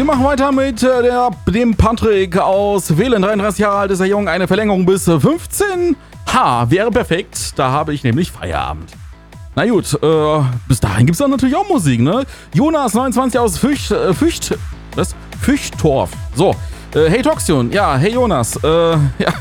Wir machen weiter mit dem Patrick aus Wählen. 33 Jahre alt ist er jung, eine Verlängerung bis 15. Wäre perfekt. Da habe ich nämlich Feierabend. Na gut, bis dahin gibt es dann natürlich auch Musik, ne? Jonas, 29 aus Füchtorf. So, hey Toxion, ja, hey Jonas, ja.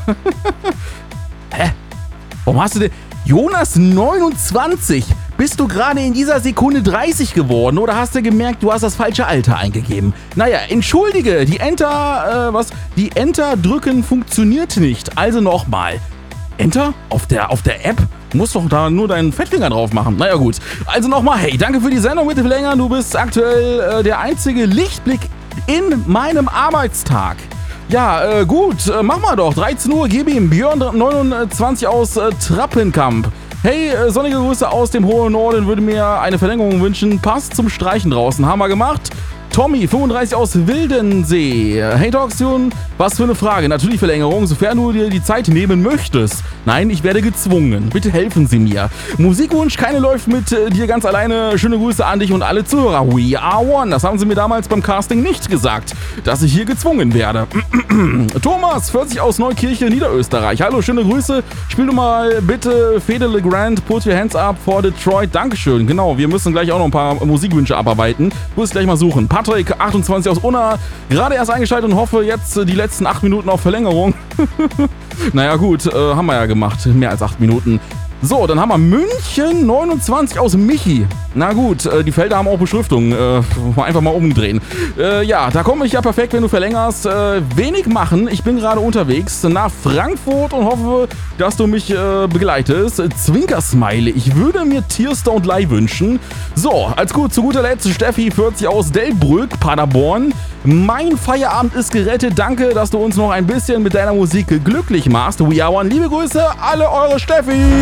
Hä? Warum hast du denn... Jonas, 29, bist du gerade in dieser Sekunde 30 geworden oder hast du gemerkt, du hast das falsche Alter eingegeben? Naja, entschuldige, die Enter drücken funktioniert nicht, also nochmal. Enter? Auf der App? Du musst doch da nur deinen Fettfinger drauf machen. Naja gut, also nochmal, hey, danke für die Sendung mit Verlängern, du bist aktuell der einzige Lichtblick in meinem Arbeitstag. Ja, gut, mach mal doch. 13 Uhr, gib ihm. Björn 29 aus Trappenkamp. Hey, sonnige Grüße aus dem hohen Norden, würde mir eine Verlängerung wünschen. Passt zum Streichen draußen. Hammer gemacht. Tommy, 35 aus Wildensee. Hey Toxion, was für eine Frage. Natürlich Verlängerung, sofern du dir die Zeit nehmen möchtest. Nein, ich werde gezwungen. Bitte helfen Sie mir. Musikwunsch, keine läuft mit dir ganz alleine. Schöne Grüße an dich und alle Zuhörer. We are one. Das haben sie mir damals beim Casting nicht gesagt, dass ich hier gezwungen werde. Thomas, 40 aus Neukirche, Niederösterreich. Hallo, schöne Grüße. Spiel du mal bitte Fede Legrand, Put Your Hands Up for Detroit. Dankeschön. Genau, wir müssen gleich auch noch ein paar Musikwünsche abarbeiten. Ich muss gleich mal suchen. Patrick, 28 aus Unna, gerade erst eingeschaltet und hoffe jetzt die letzten 8 Minuten auf Verlängerung. Naja gut, haben wir ja gemacht, mehr als 8 Minuten. So, dann haben wir München, 29 aus Michi. Na gut, die Felder haben auch Beschriftung. Einfach mal umdrehen. Ja, da komme ich ja perfekt, wenn du verlängerst. Wenig machen, ich bin gerade unterwegs nach Frankfurt und hoffe, dass du mich begleitest. Zwinker-Smiley, ich würde mir Tears Don't Lie wünschen. So, zu guter Letzt Steffi, 40 aus Delbrück, Paderborn. Mein Feierabend ist gerettet. Danke, dass du uns noch ein bisschen mit deiner Musik glücklich machst. We are one. Liebe Grüße, alle eure Steffi.